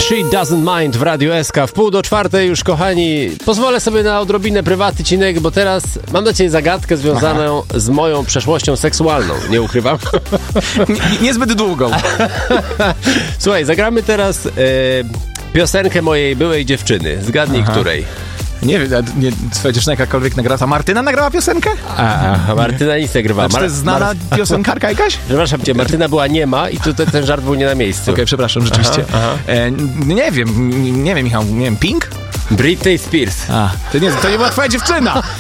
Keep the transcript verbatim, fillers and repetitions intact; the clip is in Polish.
She Doesn't Mind w Radiu S K. W pół do czwartej już, kochani, pozwolę sobie na odrobinę prywatycznego, bo teraz mam dla ciebie zagadkę związaną Aha. z moją przeszłością seksualną. Nie ukrywam. Nie, niezbyt długą. Słuchaj, zagramy teraz e, piosenkę mojej byłej dziewczyny. Zgadnij, Aha. której. Nie wiem, nie, twoja dziewczyna jakakolwiek nagrała. Ta Martyna nagrała piosenkę? A, a Martyna nic nie grywała. Czy to jest znana Mar- piosenkarka jakaś? Przepraszam cię, Martyna była niema i tutaj ten żart był nie na miejscu. Okej, okay, przepraszam, rzeczywiście. Aha, aha. E, nie wiem, nie wiem, Michał, nie wiem, Pink? Britney Spears. A, to nie, to nie była twoja dziewczyna.